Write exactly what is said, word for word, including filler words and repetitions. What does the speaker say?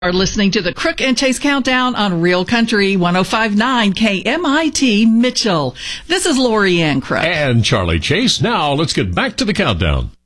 Are listening to the Crook and Chase Countdown on Real Country one oh five point nine K M I T Mitchell. This is Lori Ann Crook. And Charlie Chase. Now let's get back to the countdown.